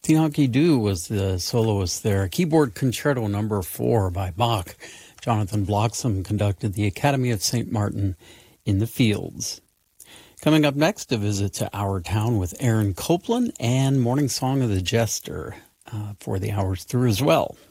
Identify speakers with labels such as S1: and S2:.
S1: Tianki Du was the soloist there. Keyboard Concerto No. 4 by Bach. Jonathan Bloxham conducted the Academy of St. Martin in the Fields. Coming up next, a visit to Our Town with Aaron Copland and Morning Song of the Jester for the hours through as well.